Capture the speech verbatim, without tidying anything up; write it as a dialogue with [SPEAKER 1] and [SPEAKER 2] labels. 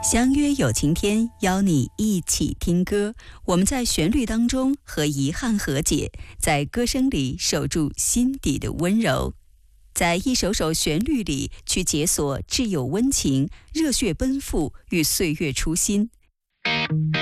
[SPEAKER 1] 相约有晴天，邀你一起听歌。我们在旋律当中和遗憾和解，在歌声里守住心底的温柔，在一首首旋律里去解锁挚友温情、热血奔赴与岁月初心。